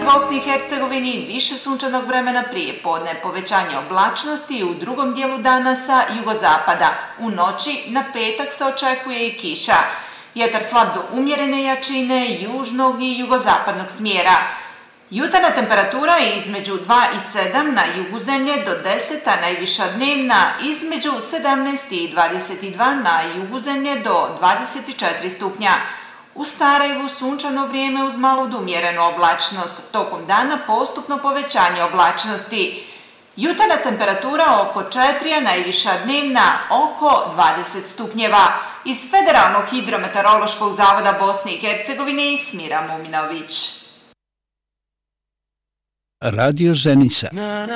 Bosni i Hercegovini više sunčanog vremena prije podne, povećanje oblačnosti u drugom dijelu dana sa jugozapada. U noći na petak se očekuje i kiša. Vjetar slab do umjerene jačine, južnog i jugozapadnog smjera. Jutarnja temperatura je između 2 i 7 na jugu zemlje do 10, a najviša dnevna između 17 i 22 na jugu zemlje do 24 stupnja. U Sarajevu sunčano vrijeme uz malu do umjerenu oblačnost, tokom dana postupno povećanje oblačnosti. Jutarnja temperatura oko 4, a najviša dnevna oko 20 stupnjeva. Iz Federalnog hidrometeorološkog zavoda Bosne i Hercegovine Smira Muminović. Radio Zenica.